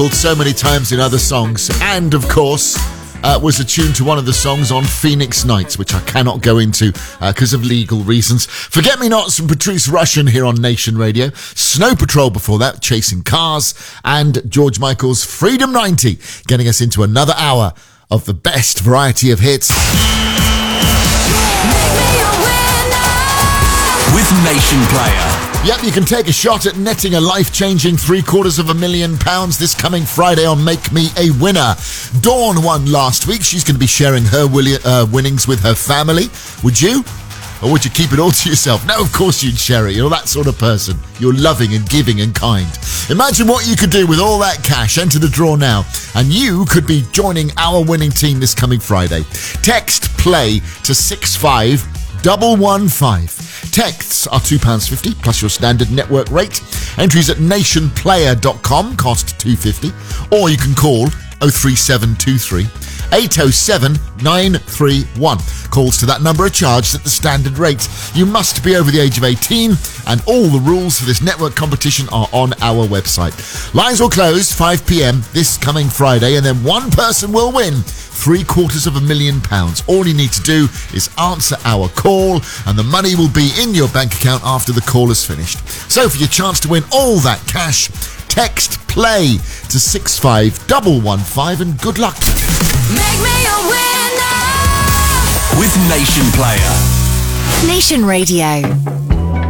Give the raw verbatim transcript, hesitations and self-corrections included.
So many times in other songs, and of course uh, was attuned to one of the songs on Phoenix Nights, which I cannot go into because uh, of legal reasons. Forget Me Nots from Patrice Rushen here on Nation Radio. Snow Patrol before that, Chasing Cars, and George Michael's Freedom ninety, getting us into another hour of the best variety of hits. With Nation Player. Yep, you can take a shot at netting a life-changing three quarters of a million pounds this coming Friday on Make Me a Winner. Dawn won last week. She's going to be sharing her willi- uh, winnings with her family. Would you? Or would you keep it all to yourself? No, of course you'd share it. You're that sort of person. You're loving and giving and kind. Imagine what you could do with all that cash. Enter the draw now. And you could be joining our winning team this coming Friday. Text PLAY to six five one one five. Texts are two pounds fifty plus your standard network rate. Entries at nation player dot com cost two pounds fifty. Or you can call oh three seven two three eight oh seven nine three one. Calls to that number are charged at the standard rate. You must be over the age of eighteen, and all the rules for this network competition are on our website. Lines will close five p.m. this coming Friday, and then one person will win three quarters of a million pounds. All you need to do is answer our call, and the money will be in your bank account after the call is finished. So for your chance to win all that cash, text PLAY to six five one one five, and good luck. Make me a winner with Nation Player. Nation Radio.